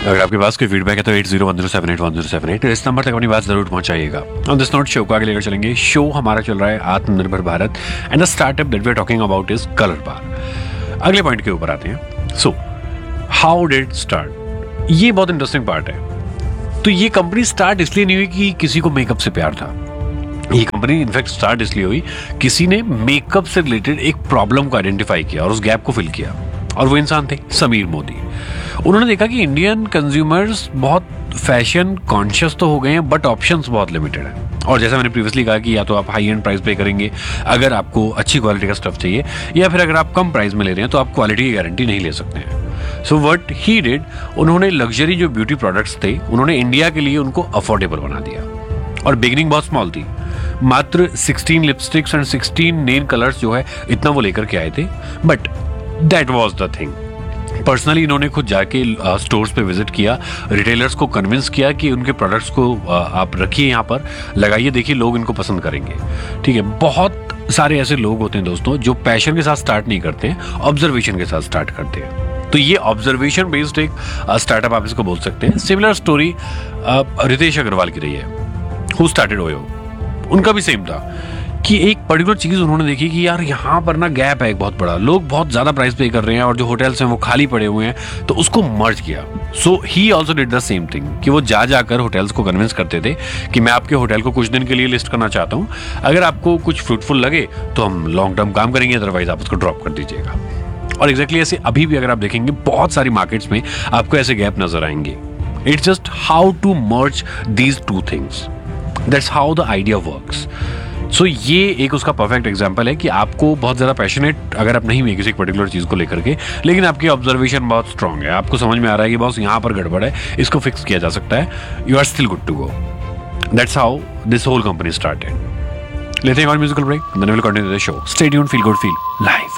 अगर आपके पास कोई फीडबैक है तो 8010781078 इस नंबर तक अपनी बात जरूर पहुंचाइएगा। ऑन दिस नोट शो को आगे लेकर चलेंगे। शो हमारा चल रहा है आत्मनिर्भर Bharat and the startup that we are talking about is colour बार। अगले पॉइंट के ऊपर आते हैं। सो हाउ डिड स्टार्ट, ये बहुत इंटरेस्टिंग पार्ट है। तो ये कंपनी स्टार्ट इसलिए नहीं हुई कि किसी को मेकअप से प्यार था। ये कंपनी इनफैक्ट स्टार्ट इसलिए हुई, किसी ने मेकअप से रिलेटेड एक प्रॉब्लम को आइडेंटिफाई किया और उस गैप को फिल किया, और वो इंसान थे समीर मोदी। उन्होंने देखा कि इंडियन कंज्यूमर्स बहुत फैशन कॉन्शियस तो हो गए हैं बट ऑप्शंस बहुत लिमिटेड हैं। और जैसा मैंने प्रीवियसली कहा कि या तो आप हाई एंड प्राइस पे करेंगे अगर आपको अच्छी क्वालिटी का स्टफ चाहिए, या फिर अगर आप कम प्राइस में ले रहे हैं तो आप क्वालिटी की गारंटी नहीं ले सकते हैं। सो व्हाट ही डिड, उन्होंने लग्जरी जो ब्यूटी प्रोडक्ट्स थे उन्होंने इंडिया के लिए उनको अफोर्डेबल बना दिया। और बिगिनिंग बहुत स्मॉल थी, मात्र 16 लिपस्टिक्स एंड 16 नेल कलर्स जो है इतना वो लेकर के आए थे, but that was the thing. Personally इन्होंने खुद जाके स्टोर्स पे विजिट किया, रिटेलर्स को कन्विंस किया कि उनके प्रोडक्ट्स को आप रखिए, यहाँ पर लगाइए, देखिए लोग इनको पसंद करेंगे। ठीक है, बहुत सारे ऐसे लोग होते हैं दोस्तों जो पैशन के साथ स्टार्ट नहीं करते हैं, ऑब्जर्वेशन के साथ स्टार्ट करते हैं। तो ये ऑब्जर्वेशन बेस्ड एक स्टार्टअप आप इसको बोल सकते हैं। सिमिलर स्टोरी रितेश अग्रवाल की रही है, हु स्टार्टेड ओयो। उनका भी सेम था कि एक पर्टिकुलर चीज उन्होंने देखी कि यार यहाँ पर ना गैप है एक बहुत बड़ा, लोग बहुत ज्यादा प्राइस पे कर रहे हैं और जो होटल्स हैं वो खाली पड़े हुए हैं, तो उसको मर्ज किया। सो he also did the same thing कि वो जाकर होटल्स को कन्विंस करते थे कि मैं आपके होटल को कुछ दिन के लिए लिस्ट करना चाहता हूँ, अगर आपको कुछ फ्रूटफुल लगे तो हम लॉन्ग टर्म काम करेंगे, अदरवाइज आप उसको ड्रॉप कर दीजिएगा। और एग्जैक्टली ऐसे अभी भी अगर आप देखेंगे बहुत सारी मार्केट्स में आपको ऐसे गैप नजर आएंगे। It's just how to merge these two things, that's how the idea works. सो ये एक उसका परफेक्ट एग्जांपल है कि आपको बहुत ज़्यादा पैशनेट अगर आप नहीं हुए किसी पर्टिकुलर चीज़ को लेकर के, लेकिन आपकी ऑब्जर्वेशन बहुत स्ट्रांग है, आपको समझ में आ रहा है कि बॉस यहाँ पर गड़बड़ है, इसको फिक्स किया जा सकता है, you are still good to go. That's how this whole company started. लेते हैं और musical break, then we will continue the show. Stay tuned, feel good, feel live.